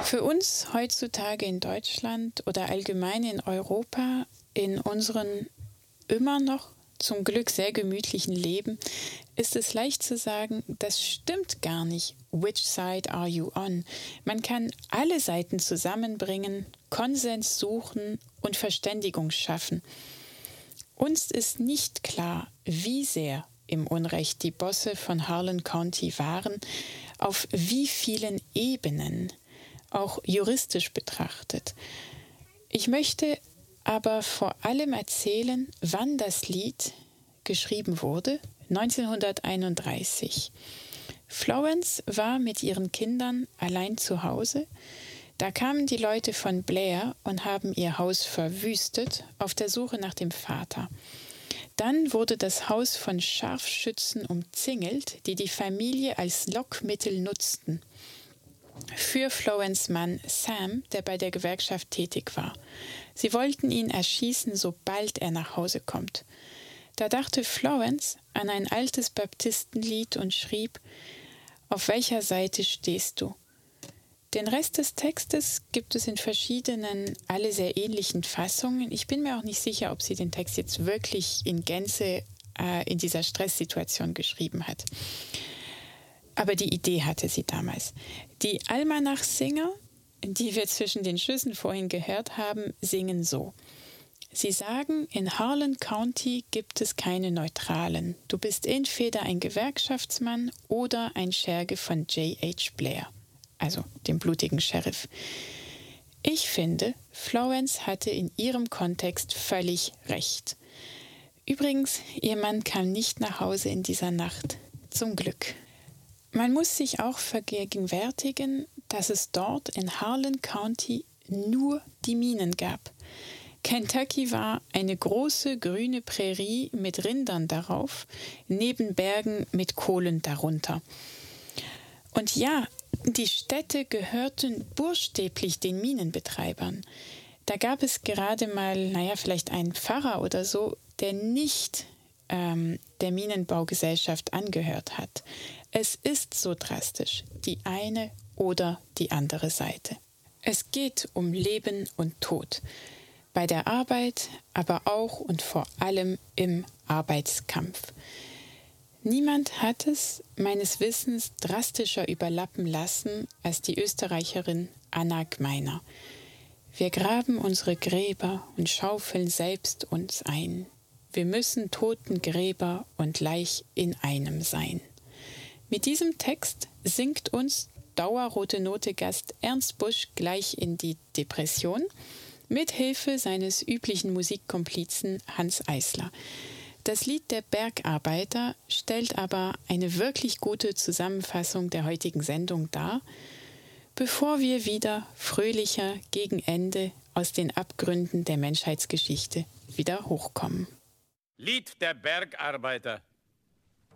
Für uns heutzutage in Deutschland oder allgemein in Europa, in unseren immer noch zum Glück sehr gemütlichen Leben, ist es leicht zu sagen, das stimmt gar nicht. Which side are you on? Man kann alle Seiten zusammenbringen, Konsens suchen und Verständigung schaffen. Uns ist nicht klar, wie sehr im Unrecht die Bosse von Harlan County waren, auf wie vielen Ebenen, auch juristisch betrachtet. Ich möchte aber vor allem erzählen, wann das Lied geschrieben wurde, 1931. Florence war mit ihren Kindern allein zu Hause. Da kamen die Leute von Blair und haben ihr Haus verwüstet, auf der Suche nach dem Vater. Dann wurde das Haus von Scharfschützen umzingelt, die die Familie als Lockmittel nutzten. Für Florence' Mann Sam, der bei der Gewerkschaft tätig war. Sie wollten ihn erschießen, sobald er nach Hause kommt. Da dachte Florence an ein altes Baptistenlied und schrieb: Auf welcher Seite stehst du? Den Rest des Textes gibt es in verschiedenen, alle sehr ähnlichen Fassungen. Ich bin mir auch nicht sicher, ob sie den Text jetzt wirklich in Gänze in dieser Stresssituation geschrieben hat. Aber die Idee hatte sie damals. Die Almanach-Singer, die wir zwischen den Schüssen vorhin gehört haben, singen so. Sie sagen, in Harlan County gibt es keine Neutralen. Du bist entweder ein Gewerkschaftsmann oder ein Scherge von J.H. Blair, also dem blutigen Sheriff. Ich finde, Florence hatte in ihrem Kontext völlig recht. Übrigens, ihr Mann kam nicht nach Hause in dieser Nacht. Zum Glück. Man muss sich auch vergegenwärtigen, dass es dort in Harlan County nur die Minen gab. Kentucky war eine große grüne Prärie mit Rindern darauf, neben Bergen mit Kohlen darunter. Und ja, die Städte gehörten buchstäblich den Minenbetreibern. Da gab es gerade mal, vielleicht einen Pfarrer oder so, der nicht der Minenbaugesellschaft angehört hat. Es ist so drastisch, die eine oder die andere Seite. Es geht um Leben und Tod. Bei der Arbeit, aber auch und vor allem im Arbeitskampf. Niemand hat es meines Wissens drastischer überlappen lassen als die Österreicherin Anna Gmeiner. Wir graben unsere Gräber und schaufeln selbst uns ein. Wir müssen Totengräber und Laich in einem sein. Mit diesem Text sinkt uns Dauerrote Note-Gast Ernst Busch gleich in die Depression, mit Hilfe seines üblichen Musikkomplizen Hans Eisler. Das Lied der Bergarbeiter stellt aber eine wirklich gute Zusammenfassung der heutigen Sendung dar, bevor wir wieder fröhlicher gegen Ende aus den Abgründen der Menschheitsgeschichte wieder hochkommen. Lied der Bergarbeiter.